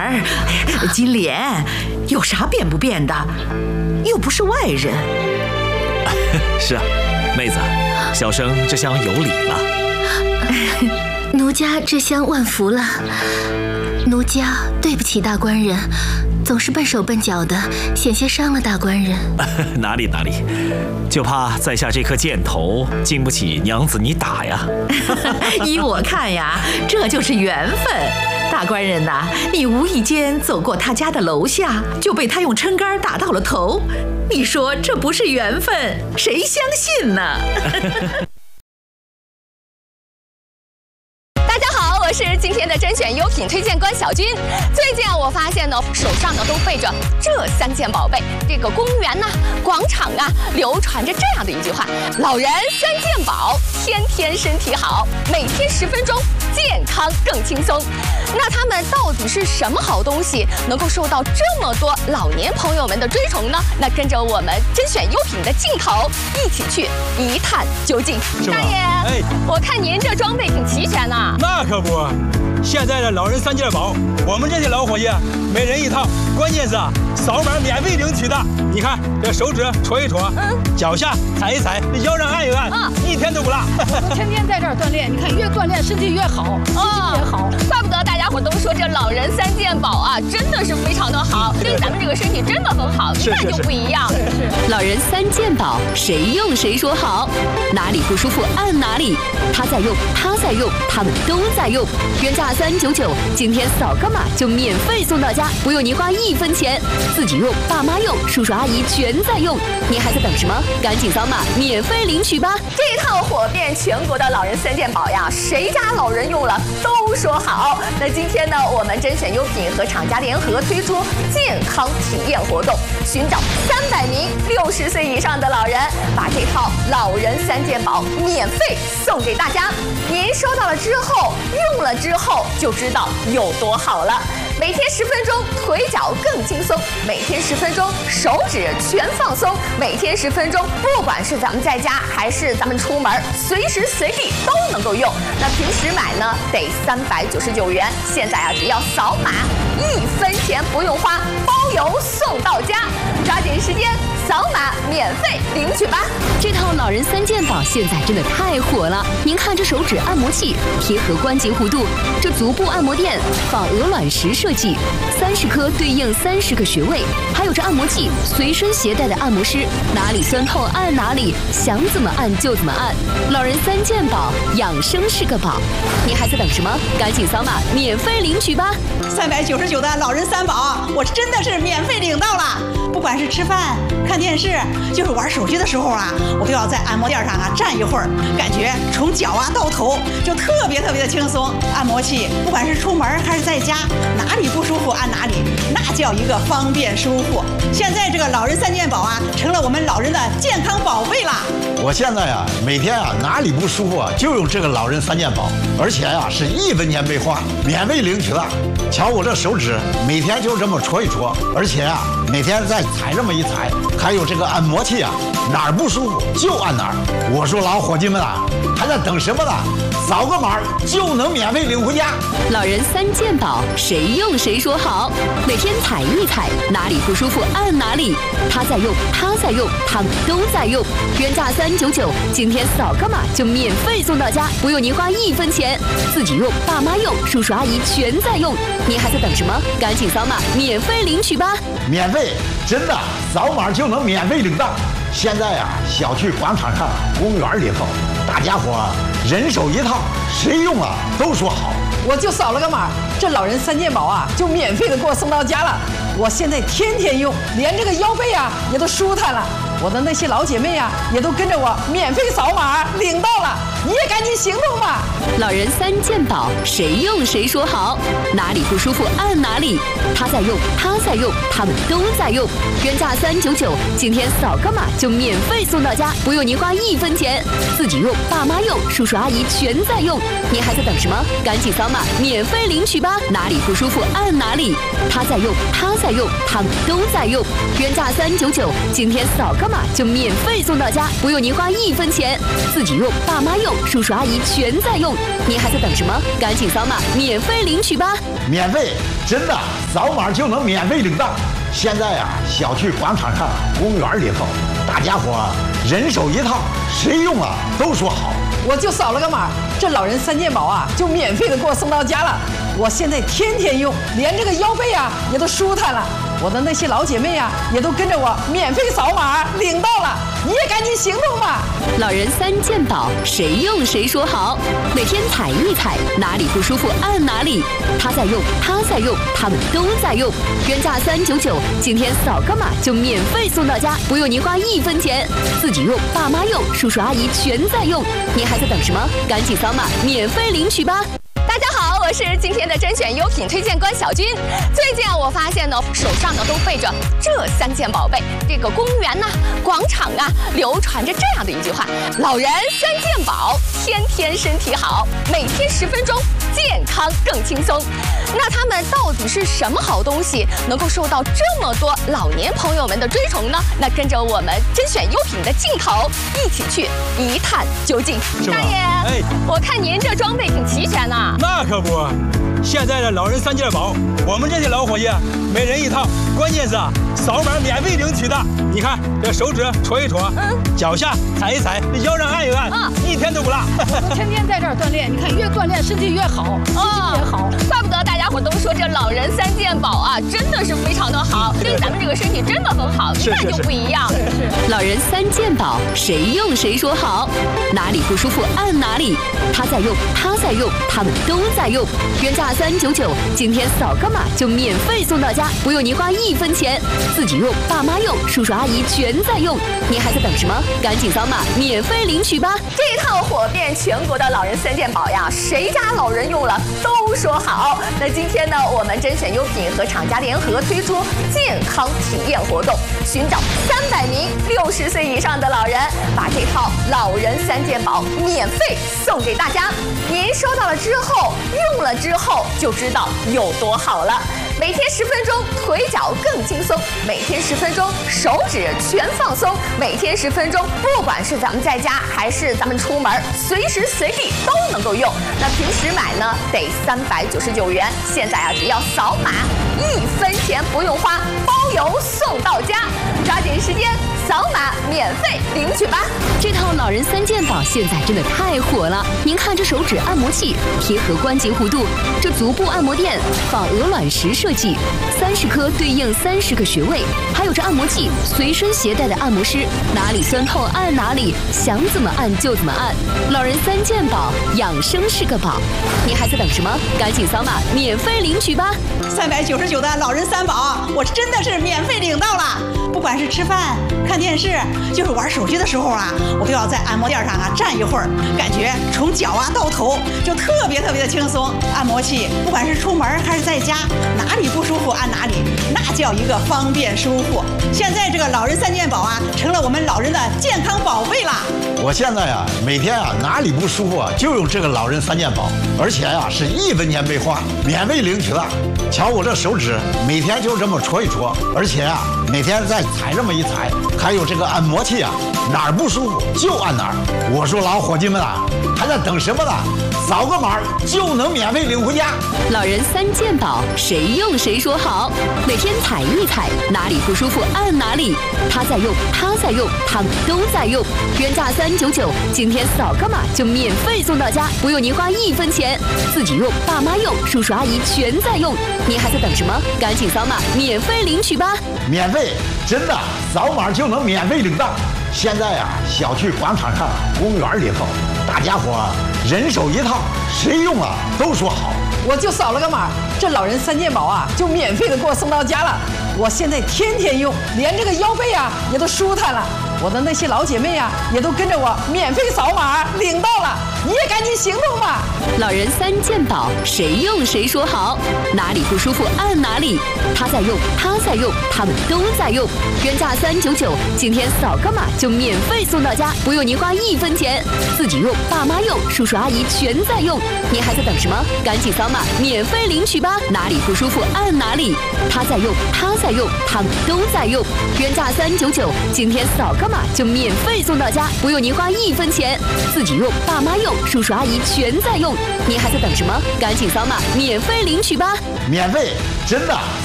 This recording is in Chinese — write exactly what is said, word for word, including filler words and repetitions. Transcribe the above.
儿，金莲，有啥变不变的？又不是外人。 是啊，妹子，小生这厢有礼了。 奴家这厢万福了。奴家对不起大官人，总是笨手笨脚的，险些伤了大官人。 哪里哪里，就怕在下这颗箭头经不起娘子你打呀。 依我看呀，这就是缘分。大官人呐、啊，你无意间走过他家的楼下，就被他用撑杆打到了头。你说这不是缘分，谁相信呢？ 我是今天的甄选优品推荐官小军。最近啊，我发现呢，手上呢都备着这三件宝贝。这个公园呐、广场啊，流传着这样的一句话：老人三件宝，天天身体好，每天十分钟，健康更轻松。那他们到底是什么好东西，能够受到这么多老年朋友们的追崇呢？那跟着我们甄选优品的镜头，一起去一探究竟。大爷，哎，我看您这装备挺齐全呐。 那可不。现在的老人三件宝，我们这些老伙计每人一套，关键是啊，扫码免费领取的。你看这手指戳一戳，嗯，脚下踩一踩，腰上按一按，啊，一天都不落。 天天在这儿锻炼，你看越锻炼身体越好，心情越好。 怪不得大家伙都说这老人三件宝啊，真的是非常的好，对咱们这个身体真的很好，一看就不一样。 是是。 老人三件宝，谁用谁说好，哪里不舒服按哪里，他在用，他在用，他们都在用。原价三九九，今天扫个码就免费送到家，不用你花一分钱。自己用，爸妈用，叔叔阿姨全在用，你还在等什么？赶紧扫码免费领取吧！ 这套火遍全国的老人三件宝呀，谁家老人用了都说好。那今天呢，我们甄选优品和厂家联合推出健康体验活动，寻找三百名六十岁以上的老人，把这套老人三件宝免费送给大家。您收到了之后，用了之后就知道有多好了。每天十分钟，腿脚更轻松；每天十分钟，手指全放松；每天十分钟，不管是咱们在家还是咱们出门，随时随地都能够用。那平时买呢，得三百九十九元，现在啊，只要扫码，一分钱不用花，包邮送到家。抓紧时间扫码免费领取吧！ 这套老人三件宝现在真的太火了。您看这手指按摩器贴合关节弧度，这足部按摩垫仿鹅卵石设计，三十颗对应三十个穴位，还有这按摩器随身携带的按摩师，哪里酸痛按哪里，想怎么按就怎么按。老人三件宝，养生是个宝，你还在等什么？赶紧扫码免费领取吧！ 三百九十九的老人三宝，我真的是免费领到了。不管是吃饭、看电视，就是玩手机的时候啊，我都要在按摩垫上啊站一会儿，感觉从脚啊到头就特别特别的轻松。按摩器不管是出门还是在家，哪里不舒服按哪里，那叫一个方便舒服。现在这个老人三件宝啊，成了我们老人的健康宝贝啦。 我现在啊，每天啊哪里不舒服啊，就用这个老人三件宝，而且啊是一分钱没花，免费领取了。瞧我这手指，每天就这么戳一戳，而且啊每天再踩这么一踩，还有这个按摩器啊，哪儿不舒服就按哪儿。我说老伙计们啊，还在等什么呢？扫个码就能免费领回家。 老人三件宝，谁用谁说好，每天踩一踩，哪里不舒服按哪里，他在用，他在用，他们都在用。原价三九九，今天扫个码就免费送到家，不用您花一分钱。自己用，爸妈用，叔叔阿姨全在用，您还在等什么？赶紧扫码免费领取吧！ 免费，真的，扫码就能免费领到。现在啊，小区广场上、公园里头，大家伙人手一套，谁用了都说好。 我就扫了个码，这老人三件宝啊，就免费的给我送到家了。我现在天天用，连这个腰背啊也都舒坦了。我的那些老姐妹啊，也都跟着我免费扫码领到了，你也赶紧行动吧！ 老人三件宝，谁用谁说好，哪里不舒服按哪里，他在用，他在用，他们都在用。原价三九九，今天扫个码就免费送到家，不用您花一分钱。自己用，爸妈用，叔叔阿姨全在用，您还在等什么？赶紧扫码免费领取吧！哪里不舒服按哪里，他在用，他在用，他们都在用。原价三九九，今天扫个码就免费送到家，不用您花一分钱。自己用，爸妈用， 叔叔阿姨全在用。您还在等什么？赶紧扫码免费领取吧！ 免费，真的，扫码就能免费领到。现在啊，小区广场上、公园里头，大家伙人手一套，谁用了都说好。 我就扫了个码，这老人三件宝啊，就免费的给我送到家了。我现在天天用，连这个腰背啊也都舒坦了。我的那些老姐妹啊，也都跟着我免费扫码领到了。你也赶紧行动吧！ 老人三件宝，谁用谁说好。每天踩一踩，哪里不舒服按哪里。他在用，他在用，他们都在用。原价三九九，今天扫个码就免费送到家，不用您花一分钱。自己用，爸妈用，叔叔阿姨全在用。您还在等什么？赶紧扫码免费领取吧！ 大家好，我是今天的甄选优品推荐官小军。最近啊，我发现呢，手上呢都背着这三件宝贝。这个公园呐、广场啊，流传着这样的一句话：老人三件宝，天天身体好，每天十分钟，健康更轻松。那他们到底是什么好东西，能够受到这么多老年朋友们的追崇呢？那跟着我们甄选优品的镜头，一起去一探究竟。大爷，哎，我看您这装备挺齐全呐。 那可不，现在的老人三件宝，我们这些老伙计每人一套，关键是啊，扫码免费领取的。你看这手指戳一戳，嗯，脚下踩一踩，腰上按一按，啊，一天都不落。 我天天在这儿锻炼，你看越锻炼身体越好，心情也好。 怪不得大家伙都说这老人三件宝啊，真的是非常的好，对咱们这个身体真的很好，一看就不一样。 是是。 老人三件宝，谁用谁说好，哪里不舒服按哪里。他在用，他在用，他们都在用。原价三九九，今天扫个码就免费送到家，不用您花一分钱。自己用，爸妈用，叔叔阿姨全在用。您还在等什么？赶紧扫码免费领取吧！ 这一套火遍全国的老人三件宝呀，谁家老人用了都说好。那今天呢，我们甄选优品和厂家联合推出健康体验活动，寻找三百名六十岁以上的老人，把这套老人三件宝免费送给大家。您收到了之后，用了之后就知道有多好了。每天十分钟，腿脚更轻松；每天十分钟，手指全放松；每天十分钟，不管是咱们在家还是咱们出门，随时随地都能够用。那平时买呢，得三百九十九元，现在啊，只要扫码，一分钱不用花，包邮送到家。抓紧时间扫码免费领取吧！ 这套老人三件宝现在真的太火了。您看这手指按摩器贴合关节弧度，这足部按摩垫仿鹅卵石设计，三十颗对应三十个穴位，还有这按摩器随身携带的按摩师，哪里酸痛按哪里，想怎么按就怎么按。老人三件宝，养生是个宝。您还在等什么？赶紧扫码免费领取吧！ 三百九十九的老人三宝，我真的是免费领到了。不管是吃饭、看电视，就是玩手机的时候啊，我都要在按摩垫上啊站一会儿，感觉从脚啊到头就特别特别的轻松。按摩器不管是出门还是在家，哪里不舒服按哪里，那叫一个方便舒服。现在这个老人三件宝啊，成了我们老人的健康宝贝啦。 我现在啊，每天啊哪里不舒服啊，就用这个老人三件宝，而且啊是一分钱没花，免费领取了。瞧我这手指，每天就这么戳一戳，而且啊每天再踩这么一踩，还有这个按摩器啊，哪儿不舒服就按哪儿。我说老伙计们啊，还在等什么呢？扫个码就能免费领回家。 老人三件宝，谁用谁说好。每天踩一踩，哪里不舒服按哪里。他在用，他在用，他们都在用。原价三九九，今天扫个码就免费送到家，不用您花一分钱。自己用，爸妈用，叔叔阿姨全在用。您还在等什么？赶紧扫码免费领取吧！ 免费，真的，扫码就能免费领到。现在啊，小区广场上、公园里头，大家伙人手一套，谁用了都说好。 我就扫了个码，这老人三件宝啊，就免费的给我送到家了。我现在天天用，连这个腰背啊也都舒坦了。我的那些老姐妹啊，也都跟着我免费扫码领到了。 你也赶紧行动吧。 老人三件宝，谁用谁说好，哪里不舒服按哪里。他在用，他在用，他们都在用。原价三九九，今天扫个码就免费送到家，不用您花一分钱。自己用，爸妈用，叔叔阿姨全在用，您还在等什么？赶紧扫码免费领取吧！哪里不舒服按哪里。他在用，他在用，他们都在用。原价三九九，今天扫个码就免费送到家，不用您花一分钱。自己用，爸妈用，叔叔阿姨全在用，您还在等什么？赶紧扫码免费领取吧！ 免费，真的